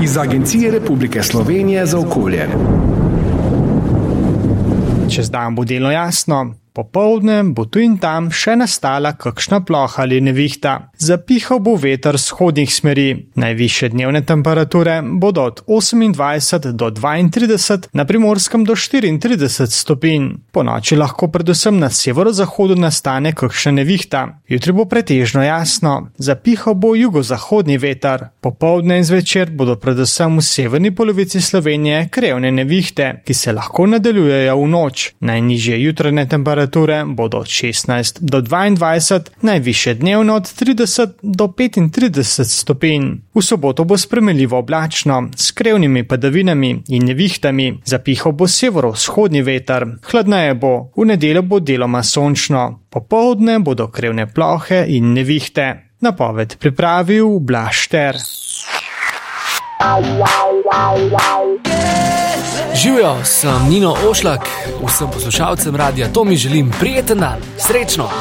iz Agencije Republike Slovenije za okolje. Čez dan bo delno jasno, popoldne bo tu in tam še nastala kakšna ploha ali nevihta. Zapihal bo veter z vzhodnih smeri. Najvišje dnevne temperature bodo od 28 do 32, na Primorskem do 34 stopinj. Ponoči lahko predvsem na severozahodu nastane kakšna nevihta. Jutri bo pretežno jasno. Zapihal bo jugozahodni veter. Popoldne in zvečer bodo predvsem v severni polovici Slovenije krevne nevihte, ki se lahko nadaljujejo v noč. Najnižje jutranje temperature bodo od 16 do 22, najvišje dnevno od 30 do 35 stopinj. V soboto bo spremenljivo oblačno, s krevnimi padavinami in nevihtami. Zapihal bo severovzhodni veter. Hladneje bo, v nedeljo bo deloma sončno. Popoldne bodo krevne plohe in nevihte. Napoved pripravil Blaž Šter. Živjo, sem Nino Ošlak, vsem poslušalcem Radia Tomi želim prijeten dan. Srečno!